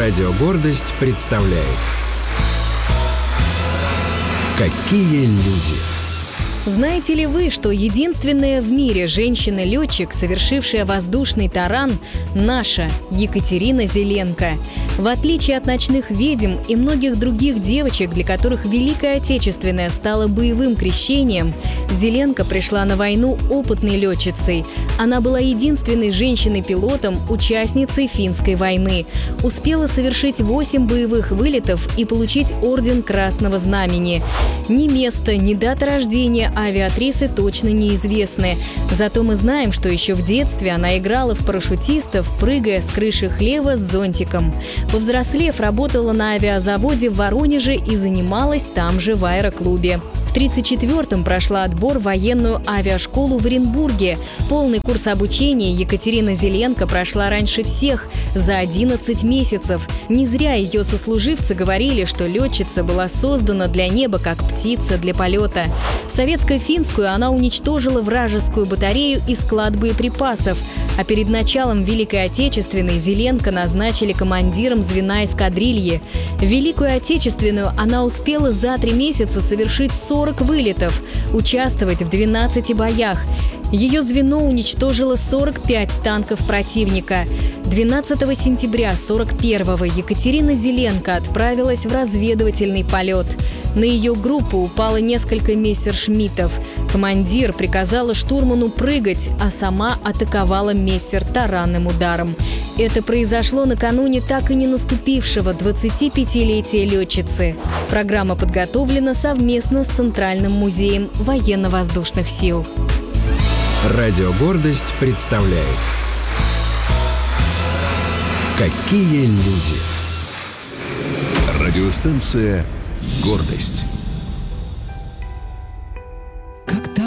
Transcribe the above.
Радио «Гордость» представляет «Какие люди». Знаете ли вы, что единственная в мире женщина-летчик, совершившая воздушный таран, наша Екатерина Зеленко? В отличие от ночных ведьм и многих других девочек, для которых Великая Отечественная стала боевым крещением, Зеленко пришла на войну опытной летчицей. Она была единственной женщиной-пилотом, участницей Финской войны. Успела совершить 8 боевых вылетов и получить орден Красного Знамени. Ни место, ни дата рождения авиатрисы точно неизвестны. Зато мы знаем, что еще в детстве она играла в парашютистов, прыгая с крыши хлева с зонтиком. Повзрослев, работала на авиазаводе в Воронеже и занималась там же в аэроклубе. В 1934-м прошла отбор в военную авиашколу в Оренбурге. Полный курс обучения Екатерина Зеленко прошла раньше всех, за 11 месяцев. Не зря ее сослуживцы говорили, что летчица была создана для неба, как птица для полета. В советско-финскую она уничтожила вражескую батарею и склад боеприпасов. А перед началом Великой Отечественной Зеленко назначили командиром звена эскадрильи. В Великую Отечественную она успела за 3 месяца совершить 40 вылетов, участвовать в 12 боях. Ее звено уничтожило 45 танков противника. 12 сентября 1941-го Екатерина Зеленко отправилась в разведывательный полет. На ее группу упало несколько мессершмиттов. Командир приказала штурману прыгать, а сама атаковала мессер таранным ударом. Это произошло накануне так и не наступившего 25-летия летчицы. Программа подготовлена совместно с Центральным музеем военно-воздушных сил. Радио «Гордость» представляет «Какие люди». Радиостанция «Гордость».